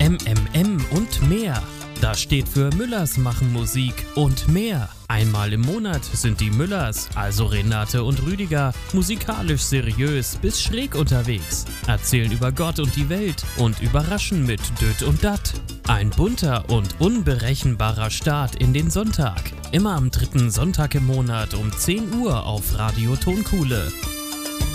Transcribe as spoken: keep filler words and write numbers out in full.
M M M und mehr. Das steht für Müllers machen Musik und mehr. Einmal im Monat sind die Müllers, also Renate und Rüdiger, musikalisch seriös bis schräg unterwegs, erzählen über Gott und die Welt und überraschen mit Düt und Dat. Ein bunter und unberechenbarer Start in den Sonntag. Immer am dritten Sonntag im Monat um zehn Uhr auf Radio Tonkuhle.